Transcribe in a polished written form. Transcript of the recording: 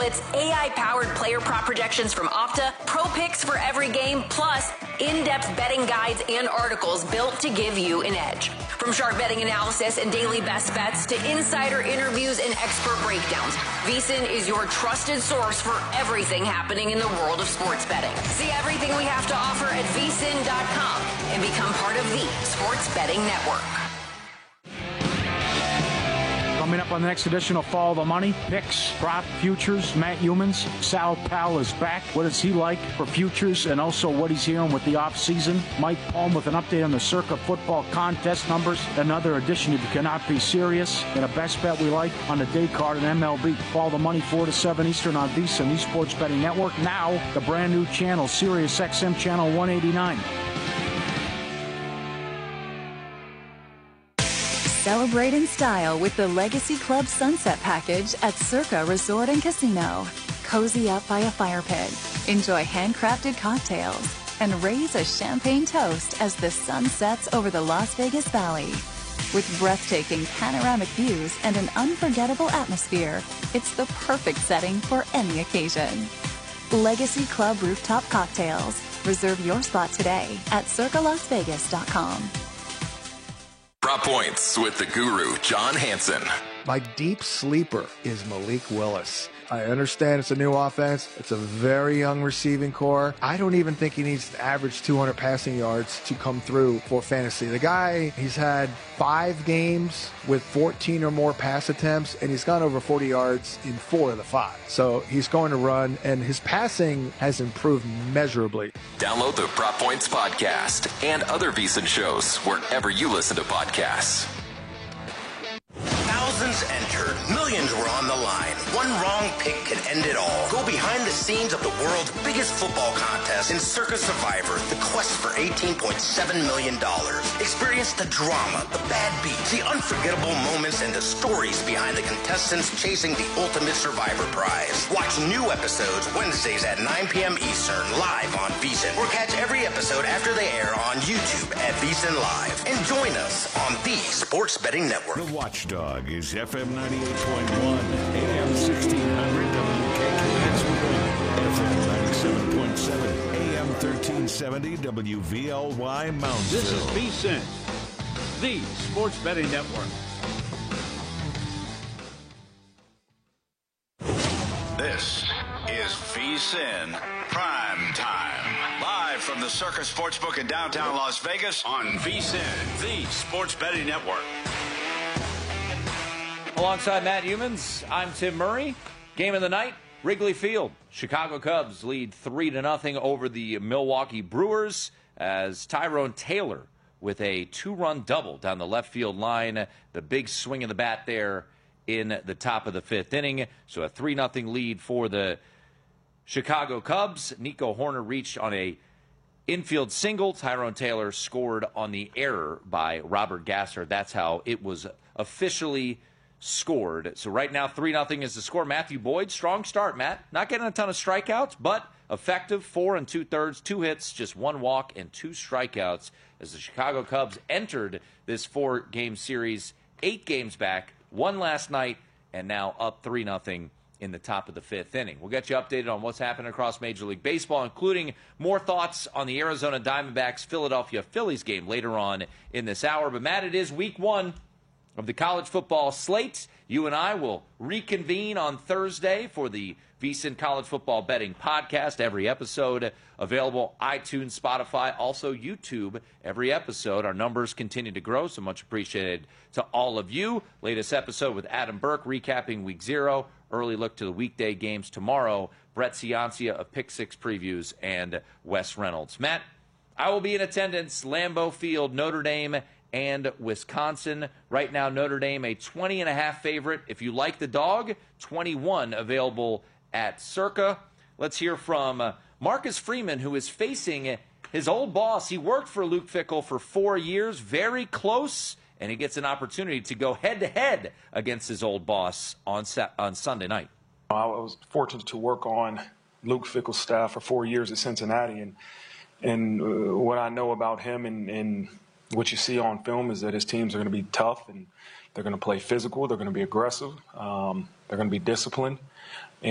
It's AI-powered player prop projections from Opta, pro picks for every game, plus in-depth betting guides and articles built to give you an edge. From sharp betting analysis and daily best bets to insider interviews and expert breakdowns, VSiN is your trusted source for everything happening in the world of sports betting. See everything we have to offer at vsin.com and become part of the Sports Betting Network. Coming up on the next edition of Follow the Money, picks, prop, futures, Matt Humans. Sal Pal is back. What is he like for futures and also what he's hearing with the offseason? Mike Palm with an update on the Circa football contest numbers. Another edition of You Cannot Be Serious. And a best bet we like on the day card in MLB. Follow the Money 4 to 7 Eastern on VSiN, the Sports Betting Network. Now, the brand new channel, Sirius XM Channel 189. Celebrate in style with the Legacy Club Sunset Package at Circa Resort and Casino. Cozy up by a fire pit, enjoy handcrafted cocktails, and raise a champagne toast as the sun sets over the Las Vegas Valley. With breathtaking panoramic views and an unforgettable atmosphere, it's the perfect setting for any occasion. Legacy Club Rooftop Cocktails. Reserve your spot today at circalasvegas.com. Prop Points with the guru, John Hansen. My deep sleeper is Malik Willis. I understand it's a new offense. It's a very young receiving core. I don't even think he needs to average 200 passing yards to come through for fantasy. The guy, he's had 5 games with 14 or more pass attempts, and he's gone over 40 yards in 4 of the 5. So he's going to run, and his passing has improved measurably. Download the Prop Points podcast and other VSiN shows wherever you listen to podcasts. Thousands entered, millions were on the line. One wrong pick could end it all. Go behind the scenes of the world's biggest football contest in Circa Survivor, the quest for $18.7 million. Experience the drama, the bad beats, the unforgettable moments, and the stories behind the contestants chasing the ultimate Survivor prize. Watch new episodes Wednesdays at 9 p.m. Eastern, live on VSiN, or catch every episode after they air on YouTube at VSiN Live. And join us on the Sports Betting Network. The Watchdog is FM 98.1, AM 1600 WKKX, FM 97.7, AM 1370 WVLY Moundsville. This is VSiN, the Sports Betting Network. This is VSiN Prime Time. Live from the Circa Sportsbook in downtown Las Vegas on VSiN, the Sports Betting Network. Alongside Matt Humans, I'm Tim Murray. Game of the night, Wrigley Field. Chicago Cubs lead 3-0 over the Milwaukee Brewers as Tyrone Taylor with a 2-run double down the left field line. The big swing of the bat there in the top of the 5th inning. So a 3-0 lead for the Chicago Cubs. Nico Horner reached on a infield single. Tyrone Taylor scored on the error by Robert Gasser. That's how it was officially scored. So right now, 3-0 is the score. Matthew Boyd, strong start, Matt. Not getting a ton of strikeouts, but effective, 4 2/3, 2 hits, just 1 walk, and 2 strikeouts as the Chicago Cubs entered this 4-game series, 8 games back, won last night, and now up 3-0 in the top of the 5th inning. We'll get you updated on what's happening across Major League Baseball, including more thoughts on the Arizona Diamondbacks Philadelphia Phillies game later on in this hour. But, Matt, it is week 1 of the college football slate. You and I will reconvene on Thursday for the VSiN College Football Betting Podcast. Every episode available iTunes, Spotify, also YouTube. Every episode. Our numbers continue to grow, so much appreciated to all of you. Latest episode with Adam Burke recapping Week 0. Early look to the weekday games tomorrow. Brett Ciancia of Pick 6 Previews and Wes Reynolds. Matt, I will be in attendance, Lambeau Field, Notre Dame and Wisconsin. Right now, Notre Dame a 20.5 favorite. If you like the dog, 21 available at Circa. Let's hear from Marcus Freeman, who is facing his old boss. He worked for Luke Fickell for 4 years, very close, and he gets an opportunity to go head-to-head against his old boss on Sunday night. I was fortunate to work on Luke Fickell's staff for 4 years at Cincinnati, and what I know about him and what you see on film is that his teams are going to be tough and they're going to play physical. They're going to be aggressive. They're going to be disciplined.